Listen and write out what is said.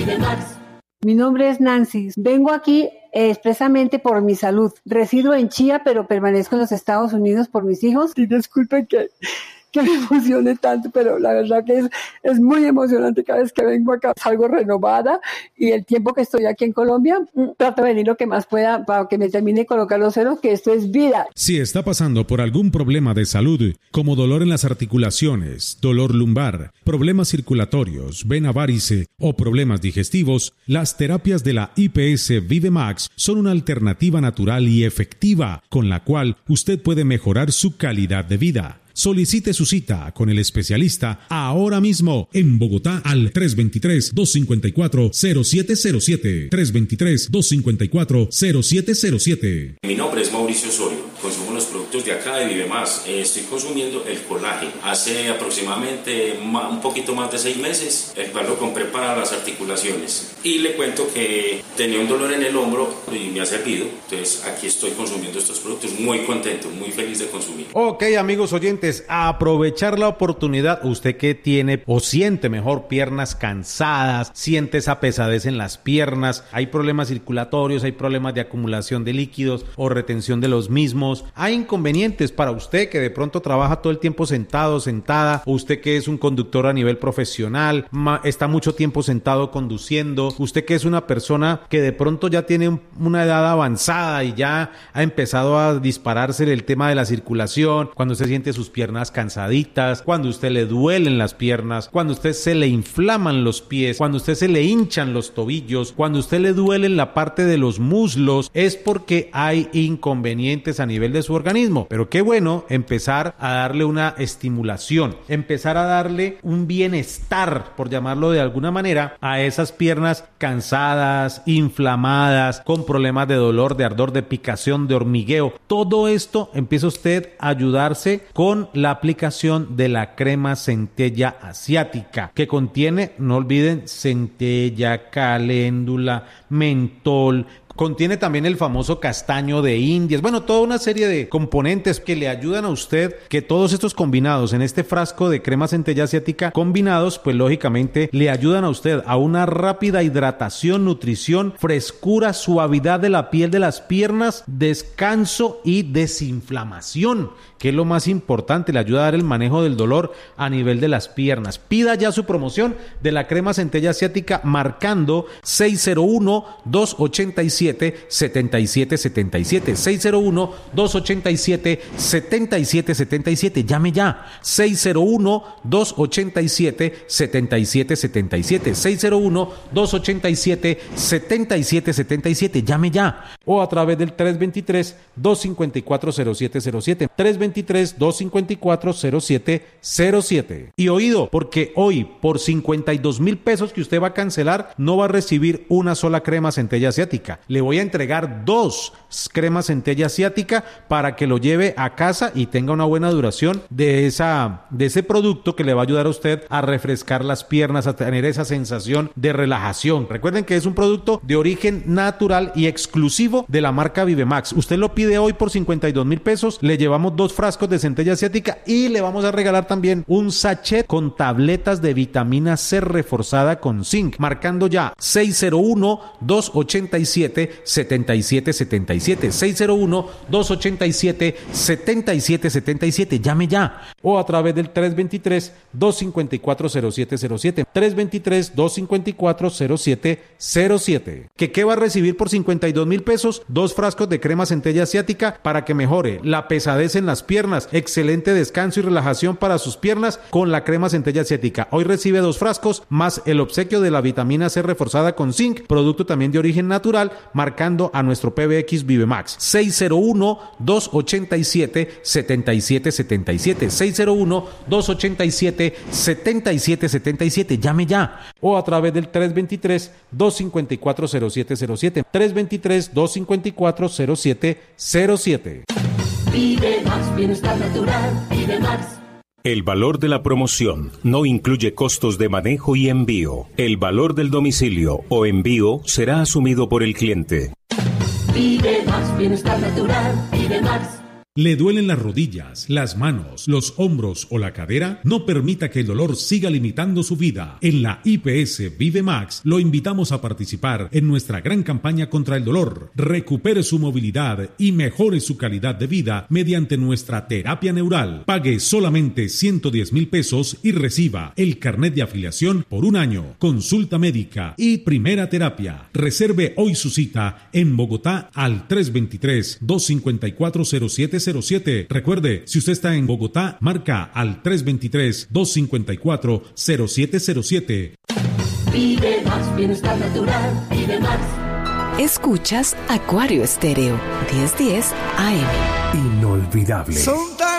Vive Max. Mi nombre es Nancy. Vengo aquí expresamente por mi salud. Resido en Chía, pero permanezco en los Estados Unidos por mis hijos. Y disculpen que me emocione tanto, pero la verdad que es muy emocionante cada vez que vengo acá. Salgo renovada y el tiempo que estoy aquí en Colombia, trato de venir lo que más pueda para que me termine de colocar los ceros, que esto es vida. Si está pasando por algún problema de salud, como dolor en las articulaciones, dolor lumbar, problemas circulatorios, vena varice o problemas digestivos, las terapias de la IPS Vive Max son una alternativa natural y efectiva con la cual usted puede mejorar su calidad de vida. Solicite su cita con el especialista ahora mismo en Bogotá al 323-254-0707. 323-254-0707. Mi nombre es Mauricio Osorio. Consumo los productos de acá de Vive Más. Estoy consumiendo el colágeno. Hace aproximadamente un poquito más de 6 meses, el cual lo compré para las articulaciones. Y le cuento que tenía un dolor en el hombro y me ha servido. Entonces aquí estoy consumiendo estos productos muy contento, muy feliz de consumir. Ok, amigos oyentes, a aprovechar la oportunidad. Usted que tiene o siente mejor piernas cansadas, siente esa pesadez en las piernas, hay problemas circulatorios, hay problemas de acumulación de líquidos o retención de los mismos, hay inconvenientes para usted que de pronto trabaja todo el tiempo sentado, sentada, o usted que es un conductor a nivel profesional, está mucho tiempo sentado conduciendo, usted que es una persona que de pronto ya tiene una edad avanzada y ya ha empezado a dispararse el tema de la circulación, cuando usted siente sus piernas cansaditas, cuando usted le duelen las piernas, cuando usted se le inflaman los pies, cuando usted se le hinchan los tobillos, cuando usted le duele en la parte de los muslos, es porque hay inconvenientes a nivel de su organismo. Pero qué bueno empezar a darle una estimulación, empezar a darle un bienestar, por llamarlo de alguna manera, a esas piernas cansadas, inflamadas, con problemas de dolor, de ardor, de picación, de hormigueo. Todo esto empieza usted a ayudarse con la aplicación de la crema centella asiática, que contiene, no olviden, centella, caléndula, mentol. Contiene también el famoso castaño de Indias. Bueno, toda una serie de componentes que le ayudan a usted, que todos estos combinados en este frasco de crema centella asiática, combinados, pues lógicamente le ayudan a usted a una rápida hidratación, nutrición, frescura, suavidad de la piel de las piernas, descanso y desinflamación, que es lo más importante, le ayuda a dar el manejo del dolor a nivel de las piernas. Pida ya su promoción de la crema centella asiática marcando 601-287-7777, 601-287-7777. Llame ya, 601-287-7777, 601-287-7777. Llame ya, o a través del 323-254-0707, 323-254-0707. Y oído, porque hoy por 52,000 pesos que usted va a cancelar, no va a recibir una sola crema centella asiática. Le voy a entregar 2 cremas centella asiática para que lo lleve a casa y tenga una buena duración de ese producto, que le va a ayudar a usted a refrescar las piernas, a tener esa sensación de relajación. Recuerden que es un producto de origen natural y exclusivo de la marca Vive Max. Usted lo pide hoy por 52,000 pesos, le llevamos 2 frascos de centella asiática y le vamos a regalar también un sachet con tabletas de vitamina C reforzada con zinc, marcando ya 601-287-7777, 601-287-7777. Llame ya, o a través del 323-254-0707, 323-254-0707. ¿Qué va a recibir por 52,000 pesos? 2 frascos de crema centella asiática para que mejore la pesadez en las piernas, excelente descanso y relajación para sus piernas con la crema centella asiática. Hoy recibe 2 frascos más el obsequio de la vitamina C reforzada con zinc, producto también de origen natural, marcando a nuestro PBX Vive Max. 601-287-7777, 601-287-7777. Llame ya, o a través del 323-254-0707, 323-254-0707. Vive Max, bienestar natural, Vive Max. El valor de la promoción no incluye costos de manejo y envío. El valor del domicilio o envío será asumido por el cliente. Vive Max, bienestar natural, Vive Max. ¿Le duelen las rodillas, las manos, los hombros o la cadera? No permita que el dolor siga limitando su vida. En la IPS Vive Max lo invitamos a participar en nuestra gran campaña contra el dolor. Recupere su movilidad y mejore su calidad de vida mediante nuestra terapia neural. Pague solamente 110,000 pesos y reciba el carnet de afiliación por un año, consulta médica y primera terapia. Reserve hoy su cita en Bogotá al 323-254-0707. Recuerde, si usted está en Bogotá, marca al 323-254-0707. Vive Max, bienestar natural, Vive Max. Escuchas Acuario Estéreo, 1010 AM. Inolvidable.